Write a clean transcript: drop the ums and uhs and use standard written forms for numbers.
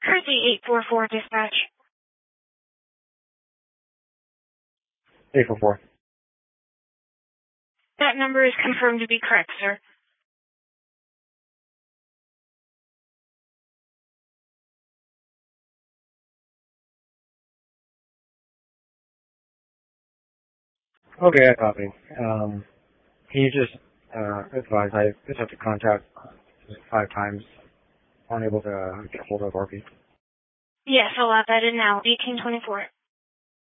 Currently 844 dispatch. 844. That number is confirmed to be correct, sir. Okay, I copy. Can you just advise, I just have to contact 5 times, unable to get hold of RP. Yes, I'll add that in now. 1824.